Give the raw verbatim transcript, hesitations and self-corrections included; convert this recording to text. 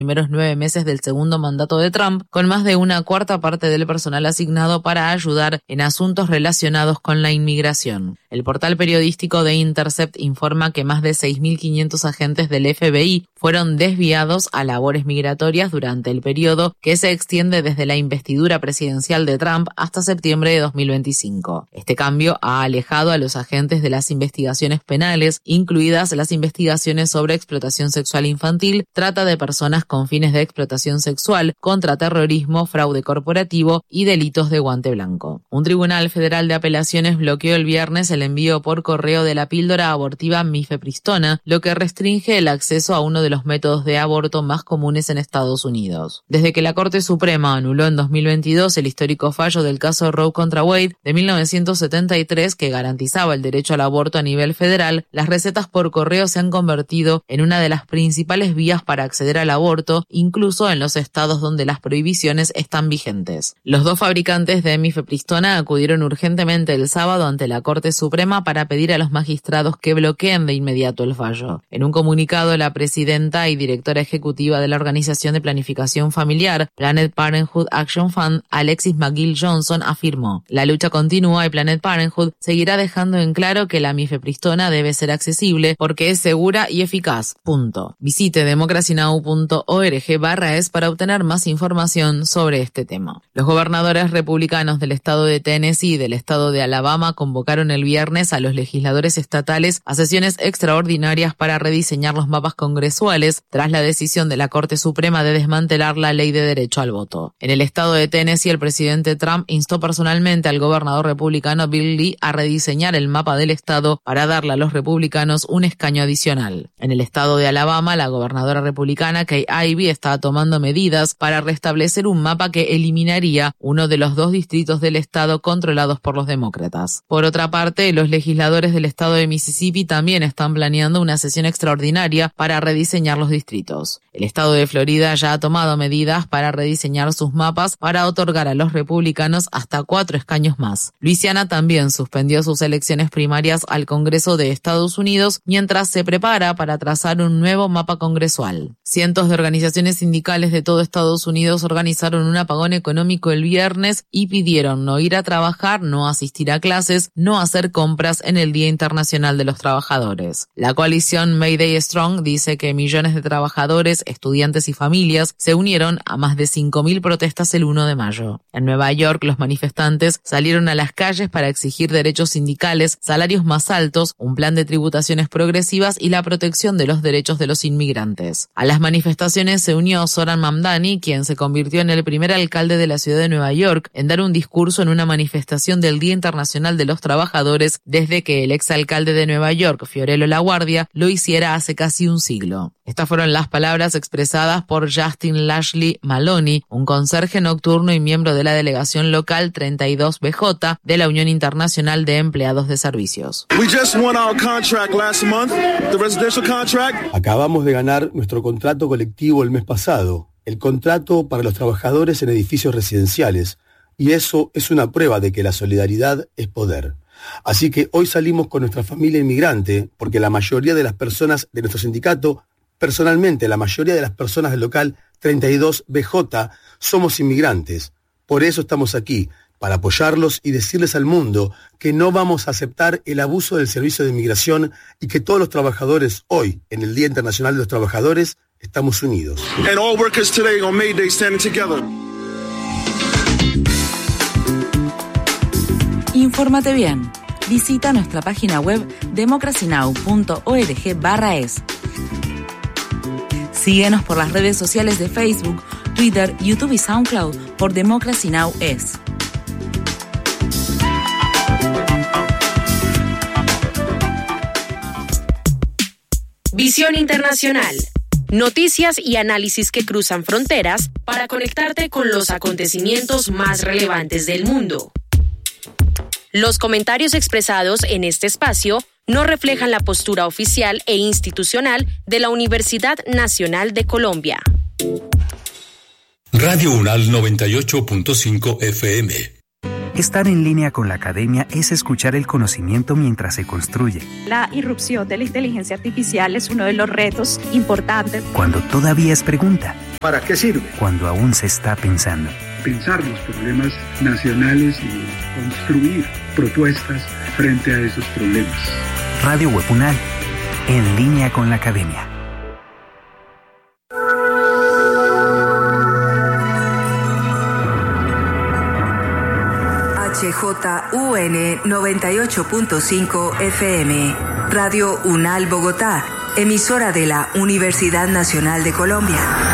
primeros nueve meses del segundo mandato de Trump, con más de una cuarta parte del personal asignado para ayudar en asuntos relacionados con la inmigración. El portal periodístico The Intercept informa que más de seis mil quinientos agentes del F B I fueron desviados a labores migratorias durante el periodo que se extiende desde la investidura presidencial de Trump hasta septiembre de dos mil veinticinco. Este cambio ha alejado a los agentes de las investigaciones penales, incluidas las investigaciones sobre explotación sexual infantil, trata de personas con fines de explotación sexual, contraterrorismo, fraude corporativo y delitos de guante blanco. Un tribunal federal de apelaciones bloqueó el viernes el envío por correo de la píldora abortiva mifepristona, lo que restringe el acceso a uno de los métodos de aborto más comunes en Estados Unidos. Desde que la Corte Suprema anuló en dos mil veintidós el histórico fallo del caso Roe contra Wade de mil novecientos setenta y tres que garantizaba el derecho al aborto a nivel federal, las recetas por correo se han convertido en una de las principales vías para acceder al aborto, incluso en los estados donde las prohibiciones están vigentes. Los dos fabricantes de mifepristona acudieron urgentemente el sábado ante la Corte Suprema para pedir a los magistrados que bloqueen de inmediato el fallo. En un comunicado, la presidenta y directora ejecutiva de la Organización de Planificación Familiar, Planned Parenthood Action Fund, Alexis McGill Johnson, afirmó: "La lucha continúa y Planned Parenthood seguirá dejando en claro que la mifepristona debe ser accesible porque es segura y eficaz. Punto". Visite democracy now punto org barra es para obtener más información sobre este tema. Los gobernadores republicanos del estado de Tennessee y del estado de Alabama convocaron el viernes a los legisladores estatales a sesiones extraordinarias para rediseñar los mapas congresuales tras la decisión de la Corte Suprema de desmantelar la ley de derecho al voto. En el estado de Tennessee, el presidente Trump instó personalmente al gobernador republicano Bill Lee a rediseñar el mapa del estado para darle a los republicanos un escaño adicional. En el estado de Alabama, la gobernadora republicana Kay Ivey está tomando medidas para restablecer un mapa que eliminaría uno de los dos distritos del estado controlados por los demócratas. Por otra parte, los legisladores del estado de Mississippi también están planeando una sesión extraordinaria para rediseñar los distritos. El estado de Florida ya ha tomado medidas para rediseñar sus mapas para otorgar a los republicanos hasta cuatro escaños más. Luisiana también suspendió sus elecciones primarias al Congreso de Estados Unidos mientras se prepara para trazar un nuevo mapa congresual. Cientos de organizaciones sindicales de todo Estados Unidos organizaron un apagón económico el viernes y pidieron no ir a trabajar, no asistir a clases, no hacer compras en el Día Internacional de los Trabajadores. La coalición Mayday Strong dice que millones de trabajadores, estudiantes y familias se unieron a más de cinco mil protestas el primero de mayo. En Nueva York, los manifestantes salieron a las calles para exigir derechos sindicales, salarios más altos, un plan de tributaciones progresivas y la protección de los derechos de los inmigrantes. A las manifestaciones se unió Zohran Mamdani, quien se convirtió en el primer alcalde de la ciudad de Nueva York en dar un discurso en una manifestación del Día Internacional de los Trabajadores desde que el exalcalde de Nueva York, Fiorello LaGuardia, lo hiciera hace casi un siglo. Estas fueron las palabras expresadas por Justin Lashley Maloney, un conserje nocturno y miembro de la delegación local treinta y dos B J de la Unión Internacional de Empleados de Servicios. Acabamos de ganar nuestro contrato colectivo el mes pasado, el contrato para los trabajadores en edificios residenciales, y eso es una prueba de que la solidaridad es poder. Así que hoy salimos con nuestra familia inmigrante, porque la mayoría de las personas de nuestro sindicato, personalmente la mayoría de las personas del local treinta y dos B J, somos inmigrantes. Por eso estamos aquí, para apoyarlos y decirles al mundo que no vamos a aceptar el abuso del servicio de inmigración y que todos los trabajadores hoy, en el Día Internacional de los Trabajadores, estamos unidos. And all workers today on May Day standing together. Infórmate bien. Visita nuestra página web democracy now punto org barra es. Síguenos por las redes sociales de Facebook, Twitter, YouTube y SoundCloud por Democracy Now! Es. Visión Internacional. Noticias y análisis que cruzan fronteras para conectarte con los acontecimientos más relevantes del mundo. Los comentarios expresados en este espacio no reflejan la postura oficial e institucional de la Universidad Nacional de Colombia. Radio UNAL noventa y ocho punto cinco F M. Estar en línea con la academia es escuchar el conocimiento mientras se construye. La irrupción de la inteligencia artificial es uno de los retos importantes. Cuando todavía es pregunta. ¿Para qué sirve? Cuando aún se está pensando. Pensar los problemas nacionales y construir propuestas frente a esos problemas. Radio Huepunal, en línea con la academia. H J U N noventa y ocho punto cinco F M, Radio UNAL Bogotá, emisora de la Universidad Nacional de Colombia.